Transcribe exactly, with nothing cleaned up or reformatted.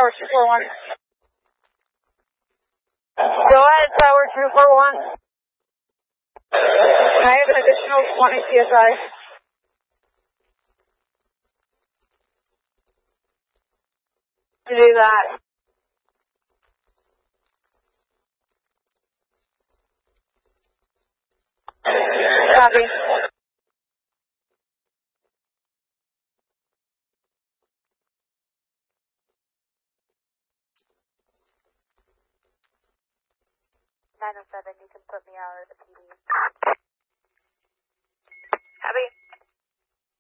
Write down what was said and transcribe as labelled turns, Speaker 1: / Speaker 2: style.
Speaker 1: Tower two four one. Go ahead, Tower two four one. I have an additional twenty P S I. To do that. Copy.
Speaker 2: nine oh seven, you can put me out of the P D.
Speaker 1: Copy.